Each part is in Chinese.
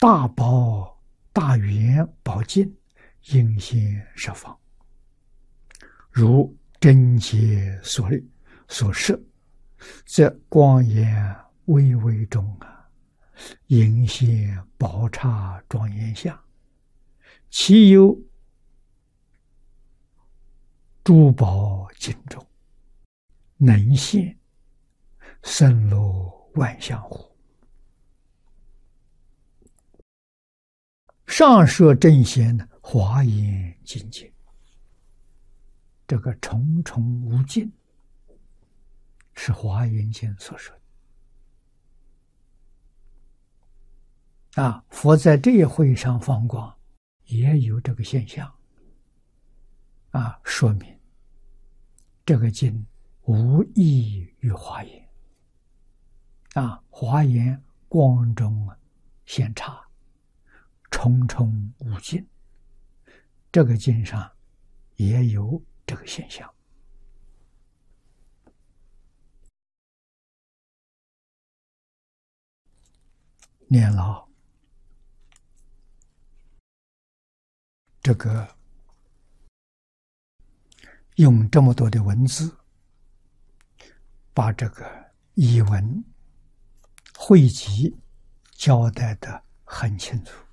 大宝大圆宝镜，应现十方。如真解所设，则光颜巍巍中应现宝刹庄严相，其有珠宝金钟，能现森罗万象乎？上说正贤的华严境界，这个重重无尽是华严经所说的。佛在这一会上放光，也有这个现象，说明这个经无异于华严。华严光中现刹，重重无尽，这个经上也有这个现象。念老这个用这么多的文字，把这个译文汇集交代得很清楚。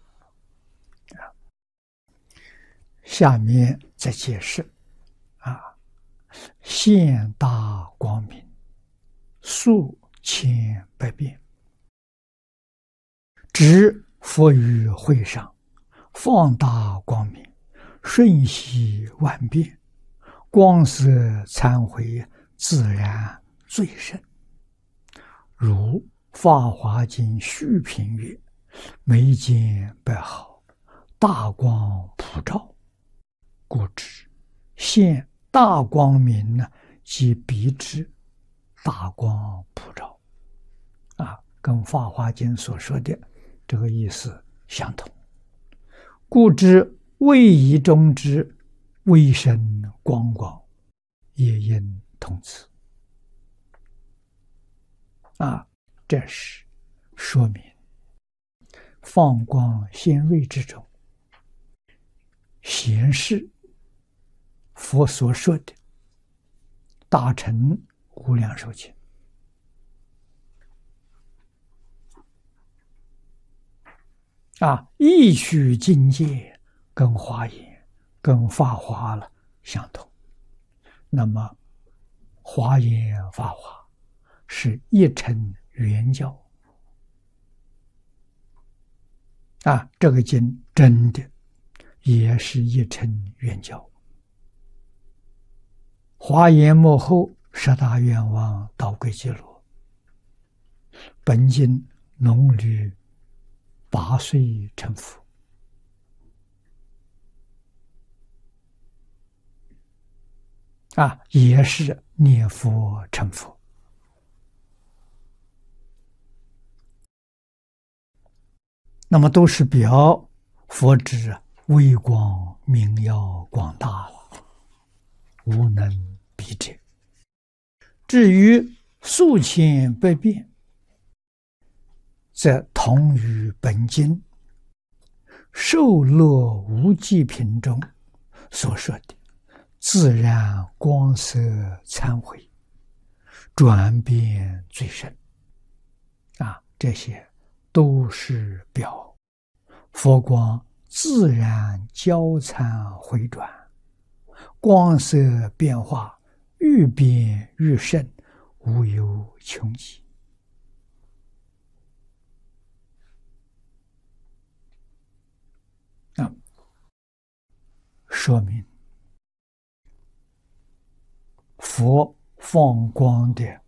下面再解释现大光明，数千百变，指佛于会上，放大光明，瞬息万变，光色参会，自然最甚。如法华经续品曰：眉间百毫，大光普照，故知现大光明即彼之大光普照。跟法华经所说的这个意思相同。故知位移中之微生光光，也应同此。这是说明放光显锐之中，显示佛所说的大乘无量寿经。异曲境界，跟华严、跟法华了相同。那么华严、法华是一乘圆教。这个经真的也是一乘圆教。华严幕后十大愿望导归记录，本经农历8岁成佛。也是念佛成佛。那么都是表佛之微光明耀广大了，无能比者。至于数千百变，则同于本经受乐无记品中所说的自然光色参会，转变最深。这些都是表佛光自然交参回转，光色变化愈变愈深，无有穷极。说明佛放光的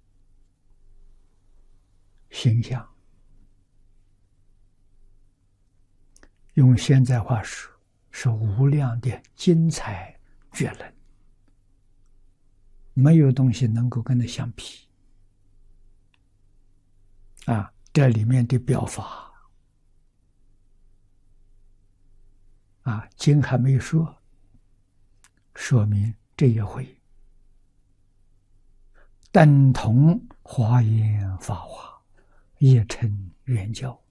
形象，用现在话说，是无量的精彩绝伦，没有东西能够跟它相比。这里面的表法经还没说，说明这一回等同华严法华，也称圆教。